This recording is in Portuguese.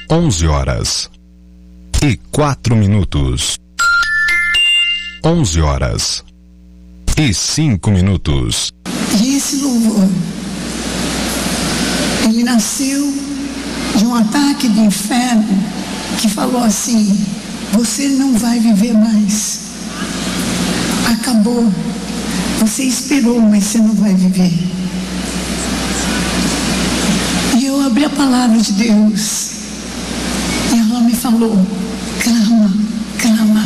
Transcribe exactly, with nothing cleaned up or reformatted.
onze horas e quatro minutos. onze horas e cinco minutos. E esse louvor, ele nasceu de um ataque do inferno que falou assim: você não vai viver mais. Acabou. Você esperou, mas você não vai viver. E eu abri a palavra de Deus e ela me falou: clama, clama.